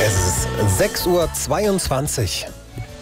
Es ist 6:22 Uhr.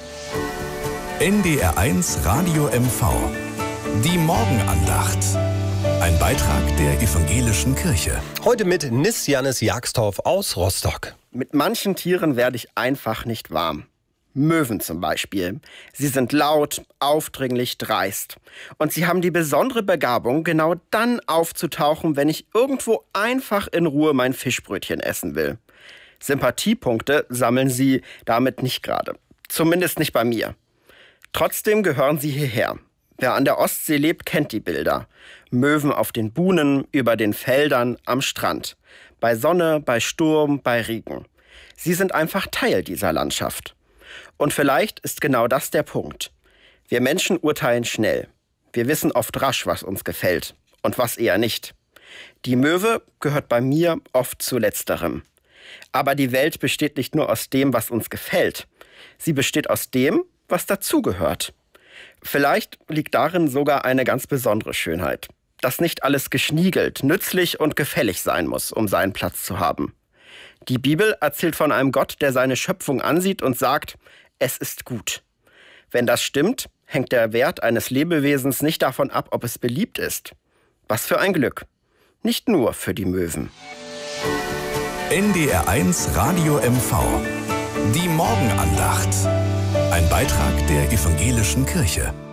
NDR1 Radio MV. Die Morgenandacht. Ein Beitrag der Evangelischen Kirche. Heute mit Nis Jannis Jagstorf aus Rostock. Mit manchen Tieren werde ich einfach nicht warm. Möwen zum Beispiel. Sie sind laut, aufdringlich, dreist. Und sie haben die besondere Begabung, genau dann aufzutauchen, wenn ich irgendwo einfach in Ruhe mein Fischbrötchen essen will. Sympathiepunkte sammeln sie damit nicht gerade. Zumindest nicht bei mir. Trotzdem gehören sie hierher. Wer an der Ostsee lebt, kennt die Bilder. Möwen auf den Buhnen, über den Feldern, am Strand. Bei Sonne, bei Sturm, bei Regen. Sie sind einfach Teil dieser Landschaft. Und vielleicht ist genau das der Punkt. Wir Menschen urteilen schnell. Wir wissen oft rasch, was uns gefällt und was eher nicht. Die Möwe gehört bei mir oft zu letzterem. Aber die Welt besteht nicht nur aus dem, was uns gefällt. Sie besteht aus dem, was dazugehört. Vielleicht liegt darin sogar eine ganz besondere Schönheit. Dass nicht alles geschniegelt, nützlich und gefällig sein muss, um seinen Platz zu haben. Die Bibel erzählt von einem Gott, der seine Schöpfung ansieht und sagt, es ist gut. Wenn das stimmt, hängt der Wert eines Lebewesens nicht davon ab, ob es beliebt ist. Was für ein Glück. Nicht nur für die Möwen. NDR1 Radio MV. Die Morgenandacht. Ein Beitrag der Evangelischen Kirche.